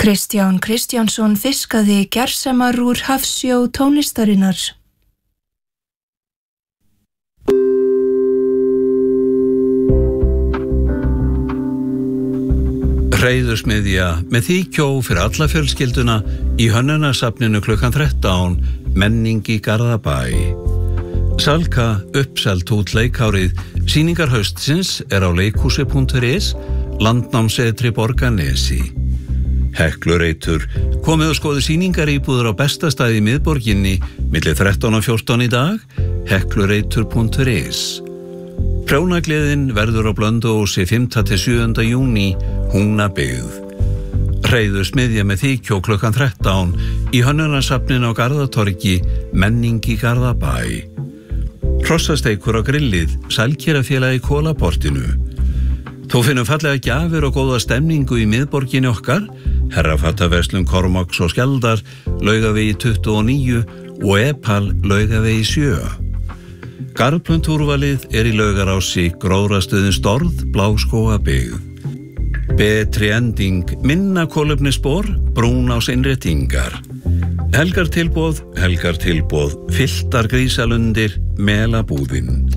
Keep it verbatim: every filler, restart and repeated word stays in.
Kristján Kristjánsson fiskaði gersemar úr hafsjó tónlistarinnar. Hreiðursmiðja með þýkjó fyrir alla fjölskylduna í Hönnunarsafninu klukkan þrettán, menning í Garðabæ. Salka uppselt út leikárið, sýningar haustsins er á leikhúsi punktur is, landnámsetri Borgarnesi. Heklureitur, komið og skoðu sýningar íbúður á besta staði í miðborginni, milli þrettán og fjórtán í dag, heklureitur punktur is. Prjónagleðin verður á Blönduósi fimmta til sjöunda júní, Húnabyggð. Hreiðursmiðja með þýkjó klukkan þrettán í Hönnunarsafninu á Garðatorgi, menning í Garðabæ. Hrossasteikur á grillið, Sælkerafélagi Kólaportinu. Þú finnum fallega gjafir og góða stemningu í miðborginni okkar, Herrafattaverslun Kormáks og Skjaldar, Laugavegi tuttugu og níu og Epal Laugavegi sjö. Garðplöntúrvalið er í Laugarási, Gróðrastöðin Storð, Bláskógabyggð. Betri ending, minna kolefnisspor, brúnásinnréttingar. Helgartilboð, helgartilboð, fylltar grísalundir, Melabúðin.